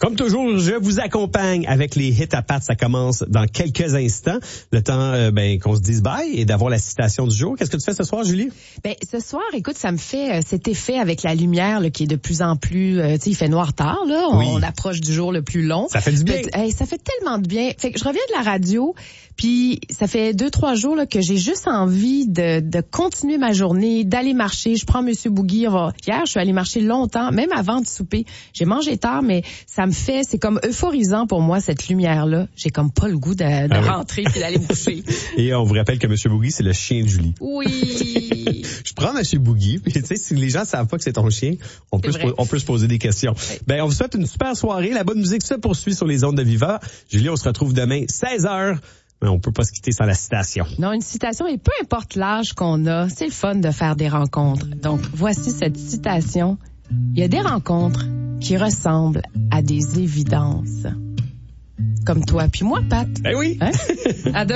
Comme toujours, je vous accompagne avec les hits à Pat. Ça commence dans quelques instants. Le temps qu'on se dise bye et d'avoir la citation du jour. Qu'est-ce que tu fais ce soir, Julie? Ce soir, écoute, ça me fait cet effet avec la lumière là, qui est de plus en plus... il fait noir tard, là. Oui. On approche du jour le plus long. Ça fait du bien. Ça fait tellement de bien. Fait que je reviens de la radio, puis ça fait 2-3 jours là, que j'ai juste envie de continuer ma journée, d'aller marcher. Je prends Monsieur Boogie. Hier, je suis allée marcher longtemps, même avant de souper. J'ai mangé tard, mais c'est comme euphorisant pour moi, cette lumière-là. J'ai comme pas le goût de rentrer puis d'aller me coucher. Et on vous rappelle que Monsieur Boogie, c'est le chien de Julie. Oui. Je prends Monsieur Boogie, puis tu sais, si les gens savent pas que c'est ton chien, on peut se poser des questions. On vous souhaite une super soirée. La bonne musique se poursuit sur les ondes de Viva. Julie, on se retrouve demain, 16h. Mais on peut pas se quitter sans la citation. Non, une citation, et peu importe l'âge qu'on a, c'est le fun de faire des rencontres. Donc, voici cette citation. Il y a des rencontres qui ressemblent à des évidences. Comme toi puis moi, Pat. Ben oui. Hein? À